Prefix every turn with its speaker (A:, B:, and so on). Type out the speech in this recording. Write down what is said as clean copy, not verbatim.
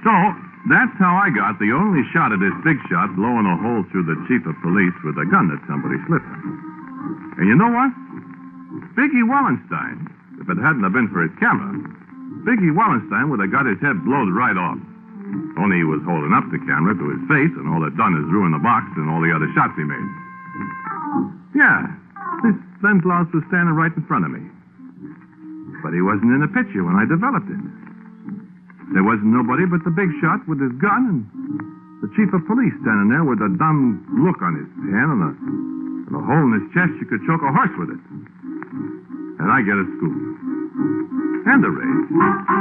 A: So, that's how I got the only shot at this big shot blowing a hole through the chief of police with a gun that somebody slipped him. And you know what? Biggie Wallenstein, if it hadn't have been for his camera, Biggie Wallenstein would have got his head blowed right off. Only he was holding up the camera to his face, and all it done is ruin the box and all the other shots he made. Yeah, this lens louse was standing right in front of me. But he wasn't in the picture when I developed it. There wasn't nobody but the big shot with his gun and the chief of police standing there with a dumb look on his hand and a hole in his chest you could choke a horse with it. And I get a scoop. And a raise.